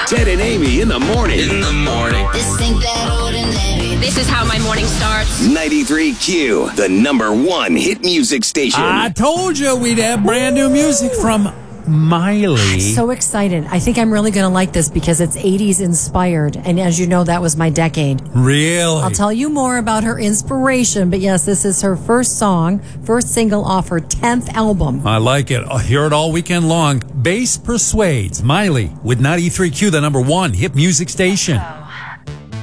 Ted and Amy in the morning. This ain't that ordinary. This is how my morning starts. 93Q, the #1 hit music station. I told you we'd have brand new music from Miley. So excited. I think I'm really going to like this because it's 80s inspired. And as you know, that was my decade. Really? I'll tell you more about her inspiration. But yes, this is her first single off her 10th album. I like it. I'll hear it all weekend long. Bass Persuades. Miley with 93Q, the #1 hit music station.